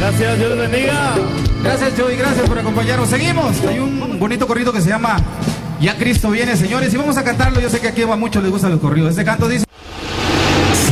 Gracias, Dios les bendiga. Gracias, Joey, gracias por acompañarnos. Seguimos. Hay un bonito corrido que se llama Ya Cristo viene, señores, y vamos a cantarlo. Yo sé que aquí a muchos les gustan los corridos. Este canto dice...